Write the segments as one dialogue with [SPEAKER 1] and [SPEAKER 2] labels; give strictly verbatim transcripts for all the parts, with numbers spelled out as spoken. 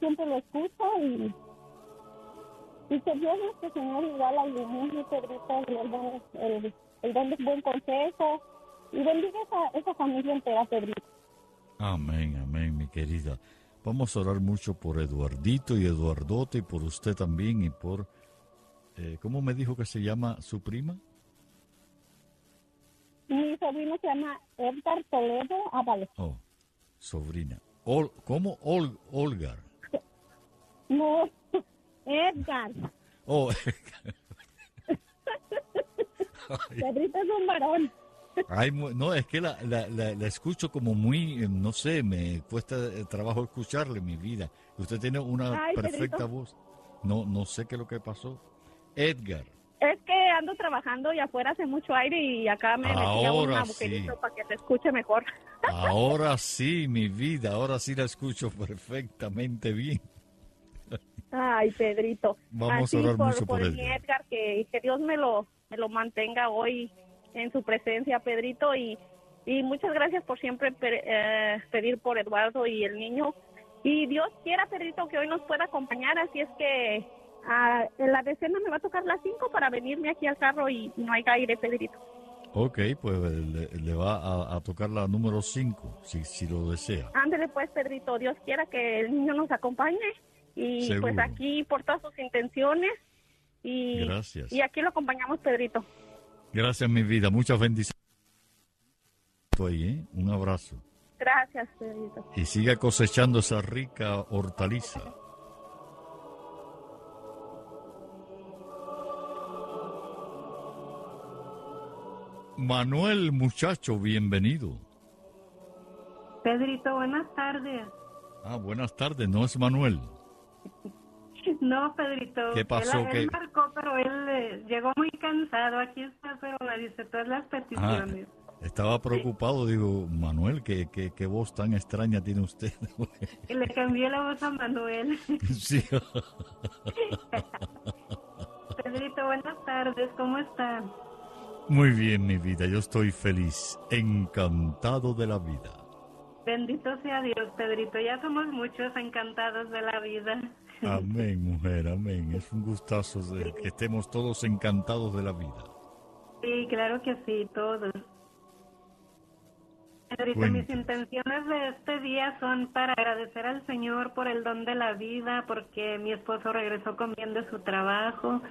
[SPEAKER 1] siempre lo escucho y, y que Dios nuestro Señor igual al ilumine, Pedrito, el, el, el, el don de buen consejo y bendiga esa, esa familia entera, Pedrito.
[SPEAKER 2] Amén, amén, mi querida. Vamos a orar mucho por Eduardito y Eduardote y por usted también y por... Eh, ¿Cómo me dijo que se llama su prima?
[SPEAKER 1] Mi sobrino se llama Edgar Toledo Ábalos.
[SPEAKER 2] Oh, sobrina. Ol, ¿Cómo? Ol, Olgar.
[SPEAKER 1] No, Edgar.
[SPEAKER 2] Oh,
[SPEAKER 1] Pedrito es un varón.
[SPEAKER 2] Ay, no, es que la, la, la, la escucho como muy, no sé, me cuesta trabajo escucharle, mi vida. Usted tiene una
[SPEAKER 1] Ay,
[SPEAKER 2] perfecta
[SPEAKER 1] Pedrito.
[SPEAKER 2] voz. No, no sé qué es lo que pasó. Edgar.
[SPEAKER 1] Es que ando trabajando y afuera hace mucho aire y acá me metí a un
[SPEAKER 2] Ahora
[SPEAKER 1] agujerito
[SPEAKER 2] sí.
[SPEAKER 1] para que se escuche mejor.
[SPEAKER 2] Ahora sí, mi vida, ahora sí la escucho perfectamente bien.
[SPEAKER 1] Ay, Pedrito.
[SPEAKER 2] Vamos
[SPEAKER 1] Así
[SPEAKER 2] a orar
[SPEAKER 1] por,
[SPEAKER 2] mucho por,
[SPEAKER 1] por
[SPEAKER 2] él.
[SPEAKER 1] mi Edgar, que, que Dios me lo, me lo mantenga hoy en su presencia, Pedrito, y, y muchas gracias por siempre pe- eh, pedir por Eduardo y el niño. Y Dios quiera, Pedrito, que hoy nos pueda acompañar, así es que ah, en la decena me va a tocar las cinco para venirme aquí al carro y no hay aire, Pedrito.
[SPEAKER 2] Ok, pues le, le va a, a tocar la número cinco, si, si lo desea.
[SPEAKER 1] Ándele pues, Pedrito, Dios quiera que el niño nos acompañe y
[SPEAKER 2] Seguro.
[SPEAKER 1] pues aquí por todas sus intenciones y,
[SPEAKER 2] Gracias.
[SPEAKER 1] y aquí lo acompañamos, Pedrito.
[SPEAKER 2] Gracias, mi vida. Muchas bendiciones. Ahí, ¿eh? Un abrazo.
[SPEAKER 1] Gracias, Pedrito.
[SPEAKER 2] Y siga cosechando esa rica hortaliza. Manuel, muchacho, bienvenido.
[SPEAKER 3] Pedrito, buenas tardes.
[SPEAKER 2] Ah, buenas tardes, no es Manuel.
[SPEAKER 3] No, Pedrito.
[SPEAKER 2] ¿Qué pasó?
[SPEAKER 3] Él,
[SPEAKER 2] ¿Qué?
[SPEAKER 3] él marcó, pero él eh, llegó muy cansado. Aquí está, pero me dice todas las
[SPEAKER 2] Ah,
[SPEAKER 3] peticiones.
[SPEAKER 2] estaba preocupado, digo, Manuel, ¿qué, qué, qué voz tan extraña tiene usted?
[SPEAKER 3] Y le cambié la voz a Manuel.
[SPEAKER 2] Sí.
[SPEAKER 3] Pedrito, buenas tardes. ¿Cómo está?
[SPEAKER 2] Muy bien, mi vida, yo estoy feliz, encantado de la vida.
[SPEAKER 3] Bendito sea Dios, Pedrito. Ya somos muchos encantados de la vida.
[SPEAKER 2] Amén, mujer, amén. Es un gustazo de que estemos todos encantados de la vida.
[SPEAKER 3] Sí, claro que sí, todos. Pedrito,
[SPEAKER 2] Cuéntanos.
[SPEAKER 3] mis intenciones de este día son para agradecer al Señor por el don de la vida, porque mi esposo regresó con bien de su trabajo.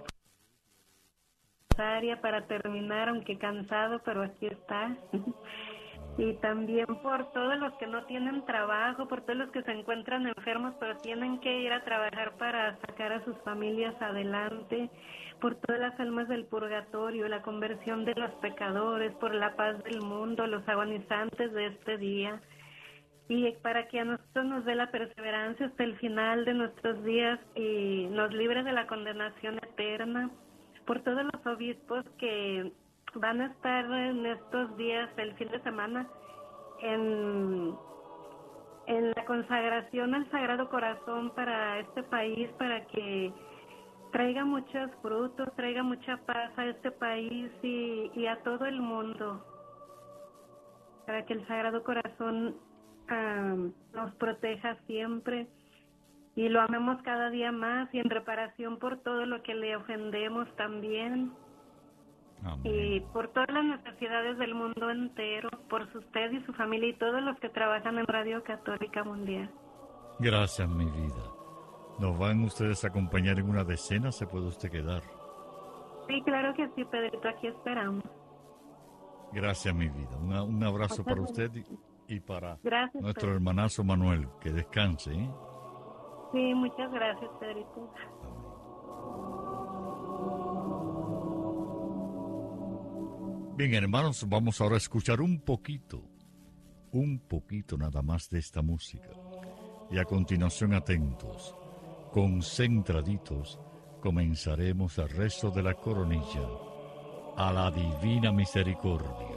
[SPEAKER 3] Para terminar, aunque cansado, pero aquí está. Y también por todos los que no tienen trabajo, por todos los que se encuentran enfermos, pero tienen que ir a trabajar para sacar a sus familias adelante, por todas las almas del purgatorio, la conversión de los pecadores, por la paz del mundo, los agonizantes de este día, y para que a nosotros nos dé la perseverancia hasta el final de nuestros días y nos libre de la condenación eterna, por todos los obispos que van a estar en estos días, el fin de semana, en, en la consagración al Sagrado Corazón para este país, para que traiga muchos frutos, traiga mucha paz a este país y, y a todo el mundo, para que el Sagrado Corazón um, nos proteja siempre y lo amemos cada día más y en reparación por todo lo que le ofendemos también.
[SPEAKER 2] Amén.
[SPEAKER 3] Y por todas las necesidades del mundo entero, por usted y su familia y todos los que trabajan en Radio Católica Mundial.
[SPEAKER 2] Gracias, mi vida. ¿Nos van ustedes a acompañar en una decena? ¿Se puede usted quedar?
[SPEAKER 3] Sí, claro que sí, Pedrito, aquí esperamos.
[SPEAKER 2] Gracias, mi vida. Una, un abrazo para usted y, y para
[SPEAKER 3] Gracias,
[SPEAKER 2] nuestro
[SPEAKER 3] Pedro.
[SPEAKER 2] hermanazo Manuel. Que descanse, ¿eh?
[SPEAKER 3] Sí, muchas gracias, Pedrito.
[SPEAKER 2] Bien, hermanos, vamos ahora a escuchar un poquito, un poquito nada más de esta música. Y a continuación, atentos, concentraditos, comenzaremos el rezo de la coronilla a la divina misericordia.